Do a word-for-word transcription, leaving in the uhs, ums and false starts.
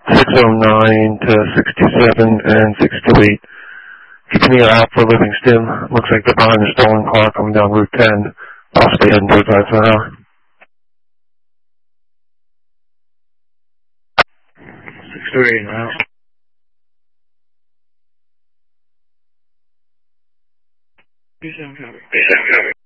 six oh nine to sixty-seven and six two eight. Keeping your out for Livingston. Looks like they're behind a stolen car coming down Route ten. Possibly heading towards Eisenhower. six two eight now. B seven copy. B seven copy.